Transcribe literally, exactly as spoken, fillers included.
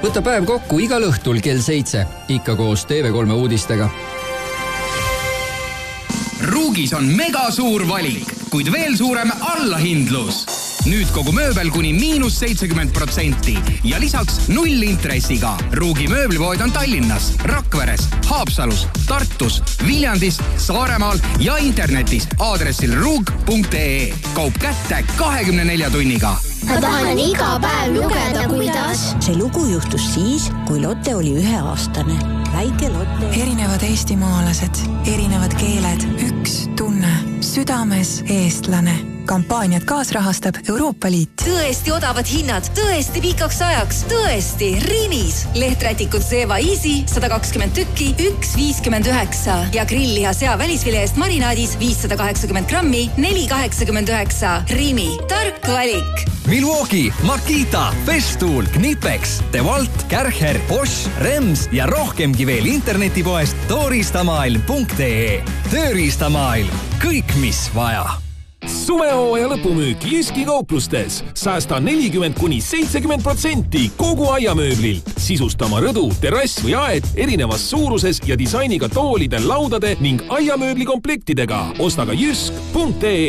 Võta päev kokku igal õhtul kell seitse, ikka koos T V kolme uudistega. Ruugis on mega suur valik, kuid veel suurem allahindlus. Nüüd kogu mööbel kuni miinus seitsekümmend protsenti ja lisaks null intressiga. Ruugi mööblipood on Tallinnas, Rakveres, Haapsalus, Tartus, Viljandis, Saaremaal ja internetis aadressil ruug punkt ee. Kaup kätte kahekümne nelja tunniga. Ma tahan iga päev lugeda, kuidas. See lugu juhtus siis, kui Lotte oli üheaastane. Väike Lotte. Erinevad eestimaalased, erinevad keeled, üks tunne, südames eestlane. Kampaaniat kaasrahastab Euroopa Liit. Tõesti odavad hinnad, tõesti pikaks ajaks, tõesti Rimis. Lehträtikud Zeva Easy sada kakskümmend tükki, üks viiskümmend üheksa ja grillliha sea välisvile eest marinaadis viissada kaheksakümmend grammi, neli kaheksakümmend üheksa. Rimi, tark valik. Milwaukee, Makita, Festool, Knipex, DeWalt, Kärcher, Bosch, Rems ja rohkemgi veel internetipoest toristamaailm punkt ee. Tööriistamaailm. Kõik, mis vaja. Suvehooaja lõpumüük Jyski kauplustes. Säästa nelikümmend kuni seitsekümmend protsenti kogu aiamööblilt. Sisustama rõdu, terrass või aed erinevas suuruses ja disainiga toolide, laudade ning aiamööbli komplektidega. Osta ka jysk punkt ee.